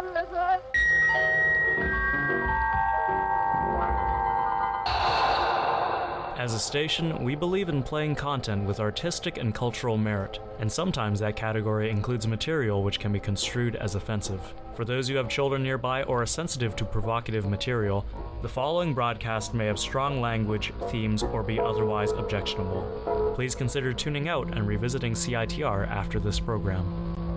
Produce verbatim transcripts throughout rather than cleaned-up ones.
As a station, we believe in playing content with artistic and cultural merit, and sometimes that category includes material which can be construed as offensive. For those who have children nearby or are sensitive to provocative material, the following broadcast may have strong language, themes, or be otherwise objectionable. Please consider tuning out and revisiting C I T R after this program.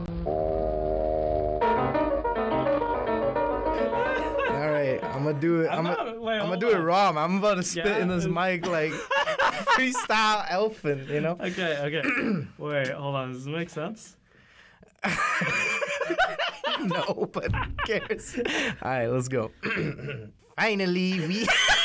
Alright, I'm gonna do it. I'm, I'm, not, wait, I'm gonna do on. it raw. Man. I'm about to spit yeah, in this mic like freestyle elfin, you know? Okay, okay. Wait, hold on. Does this make sense? No, but who cares? Alright, let's go. Finally, we...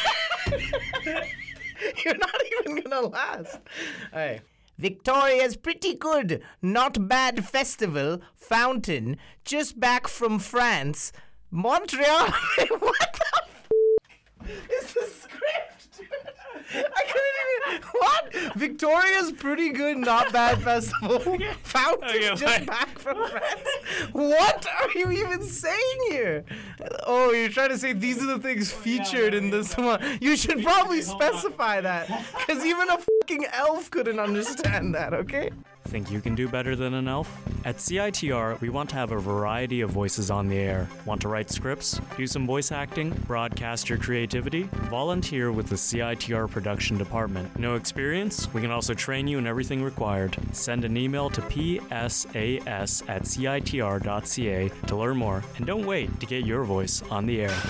You're not even gonna last. Alright. Victoria's pretty good, not bad festival, fountain, just back from France. Montreal. What the f***? It's a script. I couldn't even. What? Victoria's pretty good, not bad festival. Fountain okay, just wait. back from France. What are you even saying here? Oh, you're trying to say these are the things featured in this one. You should probably specify that, because even a fucking elf couldn't understand that. Okay. Think you can do better than an elf? At C I T R, we want to have a variety of voices on the air. Want to write scripts? Do some voice acting? Broadcast your creativity? Volunteer with the C I T R production department. No experience? We can also train you in everything required. Send an email to p s a s at c i t r dot c a to learn more, and don't wait to get your voice on the air.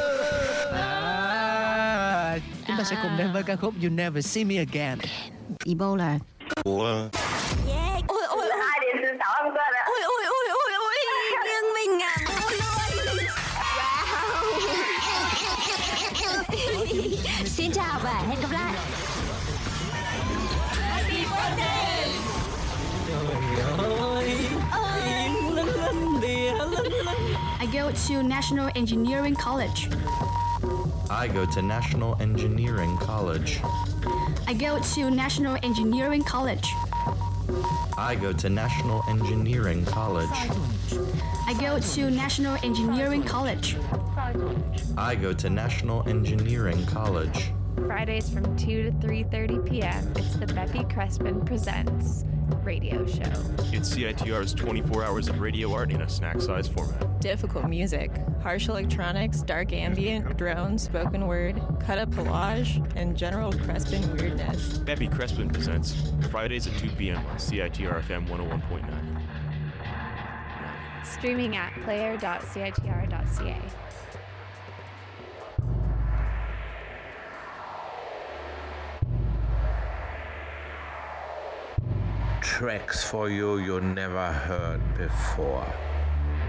À, chúng ta sẽ cùng đến với ca khúc You Never See Me Again. Ebola. Ủa? Yeah. Ôi ôi ôi. Hai điểm từ sáu âm cơ đó. Ôi ôi ôi ôi ôi. Nhưng mình à ôi ôi. Wow. Xin chào và hẹn gặp lại. Happy birthday. Trời ơi. Linh linh đìa linh linh. I go to National Engineering College. I go to National Engineering College. I go to National Engineering College. I go to National Engineering College. I go to National Engineering College. I go to National Engineering College. Fridays from two to three thirty p.m. It's the Beppy Crespin Presents radio show. It's C I T R's twenty-four hours of radio art in a snack-sized format. Difficult music, harsh electronics, dark ambient, drones, spoken word, cut-up collage, and general Crespin weirdness. Beppy Crespin Presents Fridays at two p.m. on C I T R F M one oh one point nine. Streaming at player dot c i t r dot c a. Tracks for you you never heard before.